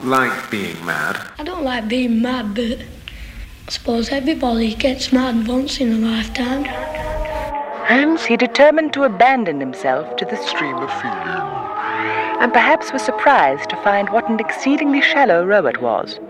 like being mad. I don't like being mad, but I suppose everybody gets mad once in a lifetime. Hence he determined to abandon himself to the stream of feeling, and perhaps was surprised to find what an exceedingly shallow row it was.